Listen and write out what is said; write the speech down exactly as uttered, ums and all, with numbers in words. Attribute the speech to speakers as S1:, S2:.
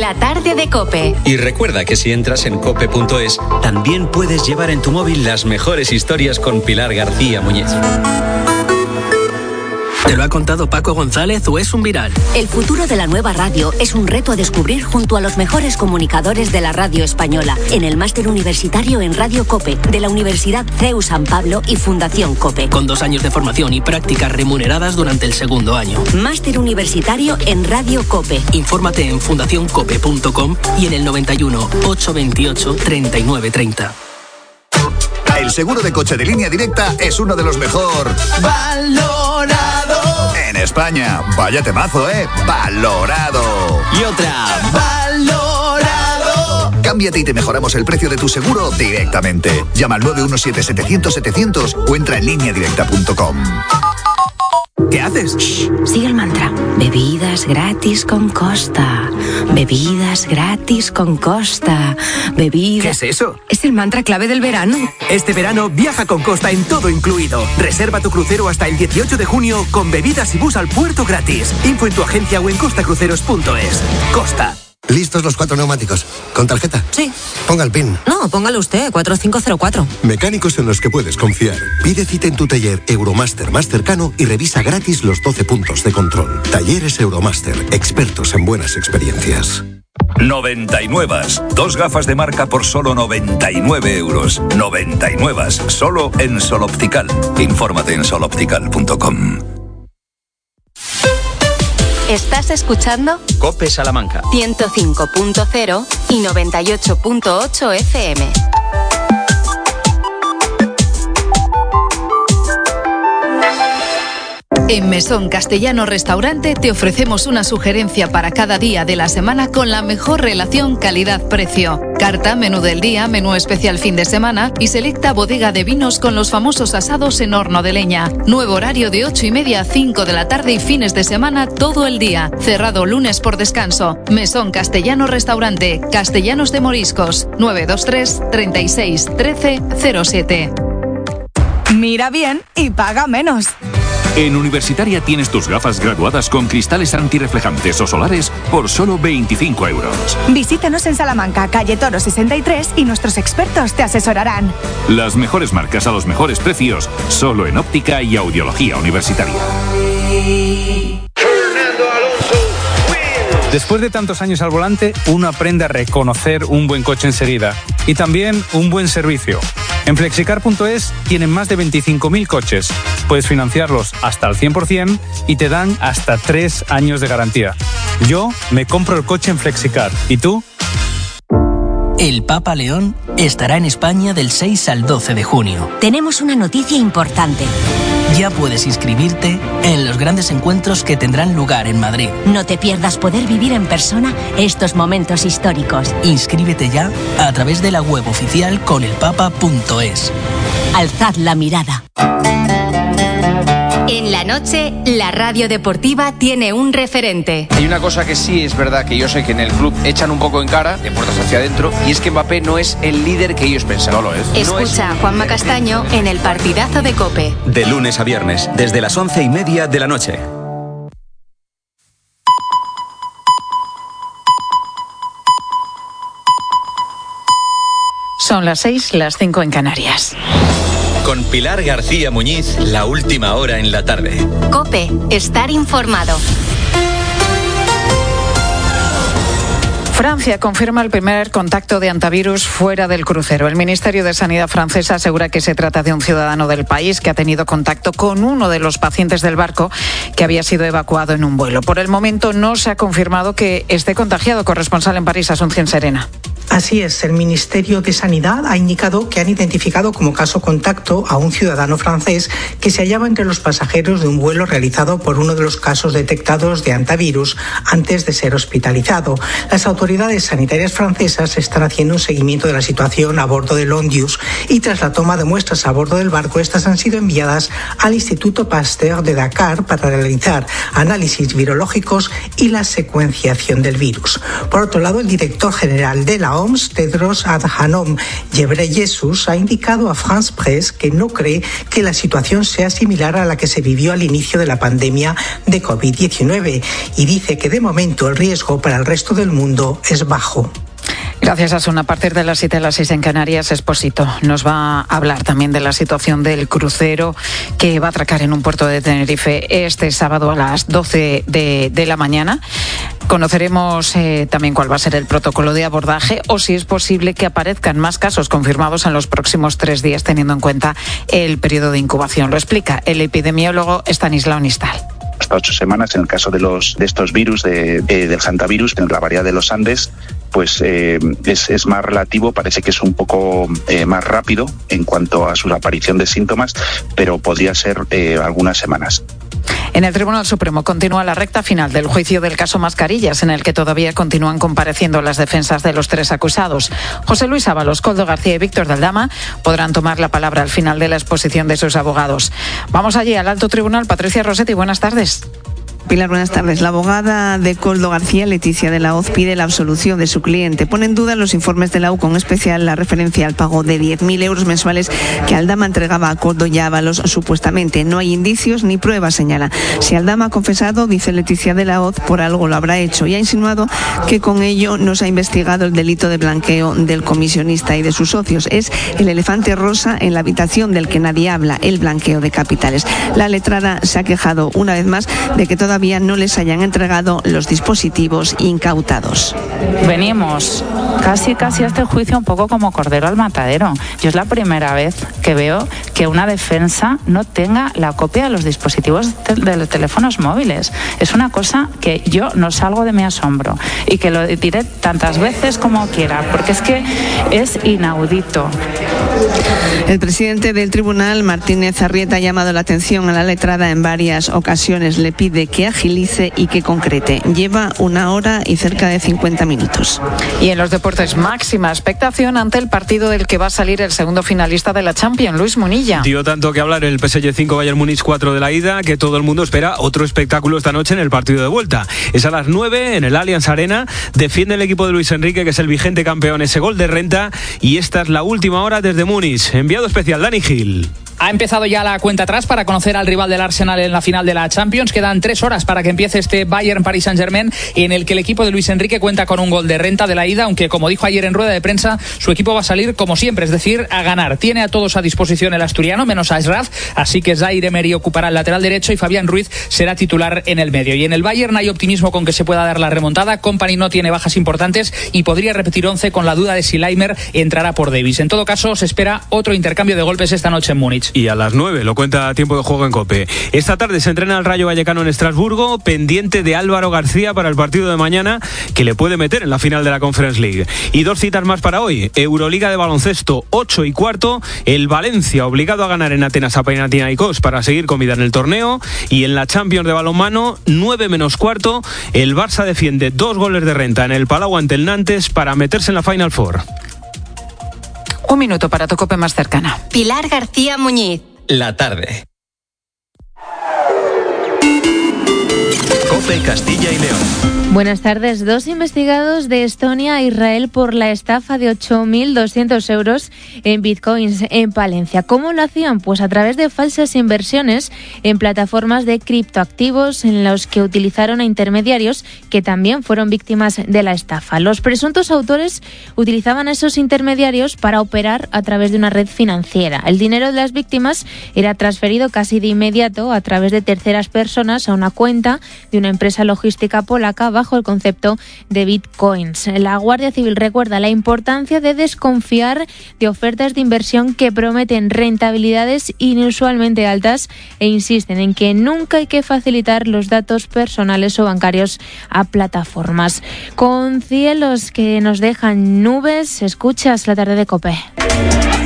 S1: La tarde de COPE.
S2: Y recuerda que si entras en cope punto es, también puedes llevar en tu móvil las mejores historias con Pilar García Muñiz.
S3: ¿Te lo ha contado Paco González o es un viral?
S1: El futuro de la nueva radio es un reto a descubrir junto a los mejores comunicadores de la radio española en el máster universitario en Radio COPE de la Universidad C E U San Pablo y Fundación COPE.
S3: Con dos años de formación y prácticas remuneradas durante el segundo año.
S1: Máster universitario en Radio COPE.
S3: Infórmate en fundación cope punto com y en el noventa y uno, ochocientos veintiocho, treinta y nueve treinta.
S4: El seguro de coche de Línea Directa es uno de los mejor valorado en España. Vaya temazo, ¿eh? Valorado.
S3: Y otra, valorado.
S4: Cámbiate y te mejoramos el precio de tu seguro directamente. Llama al nueve uno siete, setecientos, setecientos o entra en línea directa punto com.
S3: ¿Qué haces?
S1: Shh, sigue el mantra. Bebidas gratis con Costa. Bebidas gratis con Costa. Bebidas...
S3: ¿Qué es eso?
S1: Es el mantra clave del verano.
S3: Este verano viaja con Costa en todo incluido. Reserva tu crucero hasta el dieciocho de junio con bebidas y bus al puerto gratis. Info en tu agencia o en costa cruceros punto es. Costa.
S5: ¿Listos los cuatro neumáticos? ¿Con tarjeta?
S1: Sí.
S5: Ponga el PIN.
S1: No, póngalo usted, cuatro cinco cero cuatro.
S5: Mecánicos en los que puedes confiar. Pide cita en tu taller Euromaster más cercano y revisa gratis los doce puntos de control. Talleres Euromaster, expertos en buenas experiencias.
S6: noventa y nueve. Dos gafas de marca por solo noventa y nueve euros. noventa y nueve. Solo en Sol Optical. Infórmate en sol optical punto com.
S1: ¿Estás escuchando?
S2: COPE Salamanca.
S1: ciento cinco punto cero y noventa y ocho punto ocho F M.
S7: En Mesón Castellano Restaurante te ofrecemos una sugerencia para cada día de la semana con la mejor relación calidad-precio. Carta, menú del día, menú especial fin de semana y selecta bodega de vinos con los famosos asados en horno de leña. Nuevo horario de ocho y media a cinco de la tarde y fines de semana todo el día. Cerrado lunes por descanso. Mesón Castellano Restaurante, Castellanos de Moriscos, nueve dos tres, treinta y seis, trece, cero siete.
S8: Mira bien y paga menos.
S9: En Universitaria tienes tus gafas graduadas con cristales antirreflejantes o solares por solo veinticinco euros.
S8: Visítanos en Salamanca, calle Toro sesenta y tres y nuestros expertos te asesorarán.
S9: Las mejores marcas a los mejores precios, solo en óptica y audiología universitaria.
S10: Después de tantos años al volante, uno aprende a reconocer un buen coche enseguida y también un buen servicio. En flexicar punto es tienen más de veinticinco mil coches. Puedes financiarlos hasta el cien por ciento y te dan hasta tres años de garantía. Yo me compro el coche en Flexicar. ¿Y tú?
S3: El Papa León estará en España del seis al doce de junio.
S1: Tenemos una noticia importante.
S3: Ya puedes inscribirte en los grandes encuentros que tendrán lugar en Madrid.
S1: No te pierdas poder vivir en persona estos momentos históricos.
S3: Inscríbete ya a través de la web oficial con el papa punto es.
S1: Alzad la mirada. En la noche, la radio deportiva tiene un referente.
S11: Hay una cosa que sí es verdad que yo sé que en el club echan un poco en cara, de puertas hacia adentro, y es que Mbappé no es el líder que ellos pensaban. No lo es.
S1: Escucha
S11: no es
S1: a Juanma Castaño en el partidazo de COPE.
S2: De lunes a viernes, desde las once y media de la noche.
S7: Son las seis, las cinco en Canarias.
S2: Con Pilar García Muñiz, la última hora en la tarde.
S1: COPE, estar informado.
S7: Francia confirma el primer contacto de antivirus fuera del crucero. El Ministerio de Sanidad francesa asegura que se trata de un ciudadano del país que ha tenido contacto con uno de los pacientes del barco que había sido evacuado en un vuelo. Por el momento no se ha confirmado que esté contagiado. Corresponsal en París, Asunción Serena.
S12: Así es, el Ministerio de Sanidad ha indicado que han identificado como caso contacto a un ciudadano francés que se hallaba entre los pasajeros de un vuelo realizado por uno de los casos detectados de antivirus antes de ser hospitalizado. Las autoridades sanitarias francesas están haciendo un seguimiento de la situación a bordo del Ondius y tras la toma de muestras a bordo del barco, estas han sido enviadas al Instituto Pasteur de Dakar para realizar análisis virológicos y la secuenciación del virus. Por otro lado, el director general de la O la O M S, Tedros Adhanom Ghebreyesus, ha indicado a France Press que no cree que la situación sea similar a la que se vivió al inicio de la pandemia de covid diecinueve y dice que de momento el riesgo para el resto del mundo es bajo.
S13: Gracias, Asun. A partir de las siete a las seis en Canarias, Expósito nos va a hablar también de la situación del crucero que va a atracar en un puerto de Tenerife este sábado a las doce de, de la mañana. Conoceremos eh, también cuál va a ser el protocolo de abordaje o si es posible que aparezcan más casos confirmados en los próximos tres días, teniendo en cuenta el periodo de incubación. Lo explica el epidemiólogo Estanislao Nistal.
S14: Hasta ocho semanas en el caso de los de estos virus de, de, del hantavirus, en la variedad de los Andes, pues eh, es, es más relativo, parece que es un poco eh, más rápido en cuanto a su aparición de síntomas, pero podría ser eh, algunas semanas.
S13: En el Tribunal Supremo continúa la recta final del juicio del caso Mascarillas, en el que todavía continúan compareciendo las defensas de los tres acusados. José Luis Ábalos, Koldo García y Víctor de Aldama podrán tomar la palabra al final de la exposición de sus abogados. Vamos allí al Alto Tribunal. Patricia Rossetti, buenas tardes.
S15: Pilar, buenas tardes. La abogada de Koldo García, Leticia de la Hoz, pide la absolución de su cliente. Pone en duda los informes de la U, con especial la referencia al pago de diez mil euros mensuales que Aldama entregaba a Koldo y a Ábalos supuestamente. No hay indicios ni pruebas, señala. Si Aldama ha confesado, dice Leticia de la Hoz, por algo lo habrá hecho, y ha insinuado que con ello no se ha investigado el delito de blanqueo del comisionista y de sus socios. Es el elefante rosa en la habitación del que nadie habla, el blanqueo de capitales. La letrada se ha quejado una vez más de que todavía no les hayan entregado los dispositivos incautados.
S16: Venimos casi casi a este juicio un poco como cordero al matadero. Yo es la primera vez que veo que una defensa no tenga la copia de los dispositivos de los teléfonos móviles. Es una cosa que yo no salgo de mi asombro y que lo diré tantas veces como quiera, porque es que es inaudito.
S15: El presidente del tribunal, Martínez Arrieta, ha llamado la atención a la letrada en varias ocasiones. Le pide que agilice y que concrete. Lleva una hora y cerca de cincuenta minutos.
S13: Y en los deportes, máxima expectación ante el partido del que va a salir el segundo finalista de la Champions, Luis Munilla.
S17: Dio tanto que hablar el P S G cinco, Bayern Múnich cuatro de la ida, que todo el mundo espera otro espectáculo esta noche en el partido de vuelta. Es a las nueve en el Allianz Arena. Defiende el equipo de Luis Enrique, que es el vigente campeón, ese gol de renta. Y esta es la última hora desde Múnich. Enviado especial, Dani Gil.
S18: Ha empezado ya la cuenta atrás para conocer al rival del Arsenal en la final de la Champions. Quedan tres horas para que empiece este Bayern-Paris Saint-Germain, en el que el equipo de Luis Enrique cuenta con un gol de renta de la ida, aunque, como dijo ayer en rueda de prensa, su equipo va a salir como siempre, es decir, a ganar. Tiene a todos a disposición el asturiano, menos a Ashraf, así que Zaire Emery ocupará el lateral derecho y Fabián Ruiz será titular en el medio. Y en el Bayern hay optimismo con que se pueda dar la remontada. Kompany no tiene bajas importantes y podría repetir once, con la duda de si Laimer entrará por Davis. En todo caso, se espera otro intercambio de golpes esta noche en Múnich.
S17: Y a las nueve lo cuenta a Tiempo de Juego en COPE. Esta tarde se entrena el Rayo Vallecano en Estrasburgo, pendiente de Álvaro García para el partido de mañana, que le puede meter en la final de la Conference League. Y dos citas más para hoy. Euroliga de baloncesto, ocho y cuarto. El Valencia obligado a ganar en Atenas a Panathinaikos para seguir con vida en el torneo. Y en la Champions de balonmano, nueve menos cuarto. El Barça defiende dos goles de renta en el Palau ante el Nantes para meterse en la Final Four.
S13: Un minuto para tu COPE más cercana.
S1: Pilar García Muñiz.
S2: La tarde. COPE Castilla y León.
S19: Buenas tardes. Dos investigados de Estonia a Israel por la estafa de ocho mil doscientos euros en bitcoins en Palencia. ¿Cómo lo hacían? Pues a través de falsas inversiones en plataformas de criptoactivos en los que utilizaron a intermediarios que también fueron víctimas de la estafa. Los presuntos autores utilizaban a esos intermediarios para operar a través de una red financiera. El dinero de las víctimas era transferido casi de inmediato a través de terceras personas a una cuenta de una empresa logística polaca bajo el concepto de bitcoins. La Guardia Civil recuerda la importancia de desconfiar de ofertas de inversión que prometen rentabilidades inusualmente altas e insisten en que nunca hay que facilitar los datos personales o bancarios a plataformas. Con cielos que nos dejan nubes, escuchas La Tarde de COPE.